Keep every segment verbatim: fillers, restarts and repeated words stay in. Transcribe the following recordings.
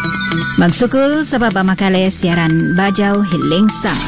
Magsukul sa baba makale siaran Bajau Hiling Sang.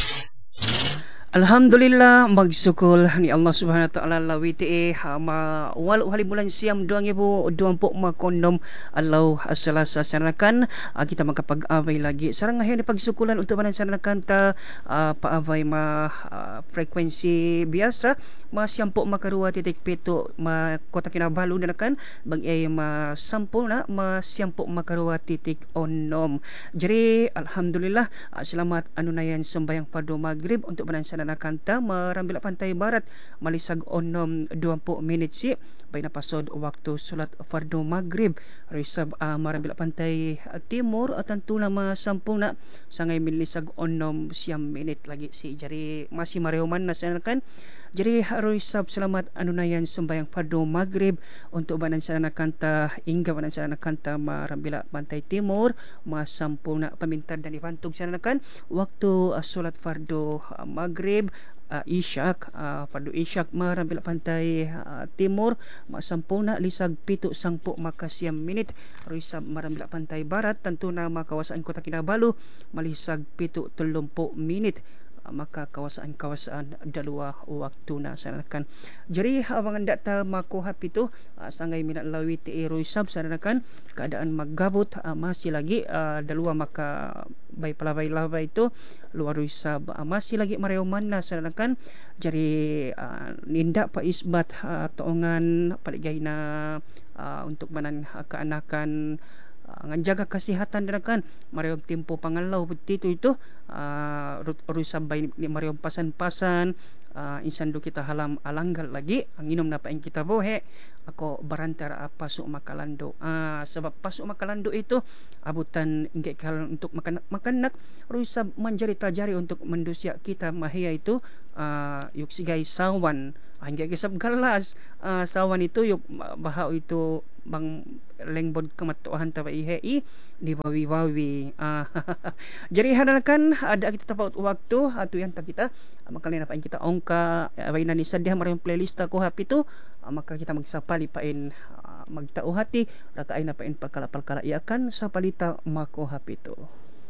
Alhamdulillah magsukul ni Allah Subhanahu Wa Taala lawi ti ma walau hari bulan siam dua ribu dua puluh empat kondom Allah Selasa sanakan kita makapag-away lagi sarang ngayon ni pagsukulan untuk manan sanakan ta uh, paaway ma uh, frekuensi biasa ma siampo makarua titik pito ma Kota Kinabalu danakan bang ay ma sampo na ma siampo makarua titik onom. Jadi alhamdulillah uh, selamat anunayan sembahyang fardu maghrib untuk manan nakanta marambila pantai barat malisag onom dua puluh minit si bay napasod waktu salat fardu maghrib risab uh, marambila pantai uh, timur at tula masampu na sangay milisag onom siyam minit lagi si jari masih marehuman na sanakan. Jadi risab selamat anunayan sembahyang fardu maghrib untuk banan sana nakanta hingga banan sana nakanta marambila pantai timur masampu na pamintar dan ibantog sana nakan waktu uh, salat fardu uh, maghrib Uh, Isyak uh, fardu Isyak marambila pantai uh, timur masampuna lisag pito sangpo makasiyam minit risab marambila pantai barat tentu na makawasaan Kota Kinabalu malisag pito telumpo minit maka kawasaan-kawasaan dalawa waktu na sanakan. Jadi abang data makuhap itu uh, sangay minat lawi ti roisab sanakan keadaan maggabot uh, masih lagi uh, dalawa maka bay palabay-labay itu luar roisab uh, masih lagi mareuman na sanakan. Jadi uh, ninda pa isbat uh, toongan paligay na uh, untuk manan uh, keanakan Uh, nganjaga kesihatan danakan mariom tempo pangalaw betito itu uh, rusab bay ni mariom pasan-pasan uh, insan do kita halam alanggal lagi anginom na paing kita bohe ako barantara uh, pasok makalando uh, sebab pasok makalando itu abutan inggit kal untuk makan makanak rusab manjari tajari untuk mendusya kita mahia itu uh, yuk sigay sawan hingga kisab galas uh, sawan itu yuk bahau itu bang lengbod kematuhan tawa ihei di wawi-wawi uh, jadi hanakan ada kita tapaut waktu atau yang tak kita uh, makalin apa yang kita ongka away na ni sadya marayong playlist ko happy to uh, maka kita magsapali pain uh, magtao hati rakaay na pain palkala-palkala iakan sa palita mako happy to.